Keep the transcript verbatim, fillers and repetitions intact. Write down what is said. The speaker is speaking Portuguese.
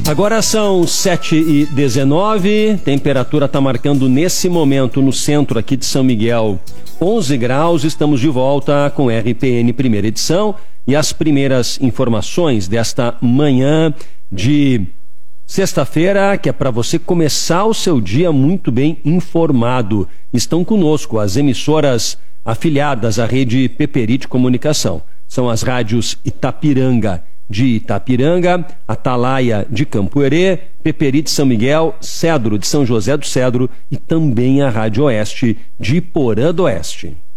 Agora são sete e dezenove, temperatura está marcando nesse momento no centro aqui de São Miguel onze graus. Estamos de volta com R P N primeira edição e as primeiras informações desta manhã de sexta-feira, que é para você começar o seu dia muito bem informado. Estão conosco as emissoras afiliadas à rede Peperite Comunicação. São as rádios Itapiranga de Itapiranga, Atalaia de Campo Herê, Peperite São Miguel, Cedro de São José do Cedro e também a Rádio Oeste de Porã do Oeste.